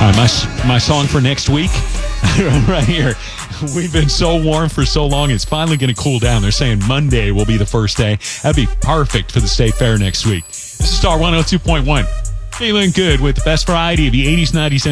My song for next week, right here. We've been so warm for so long, it's finally going to cool down. They're saying Monday will be the first day. That'd be perfect for the State Fair next week. This is Star 102.1. Feeling good with the best variety of the 80s, 90s,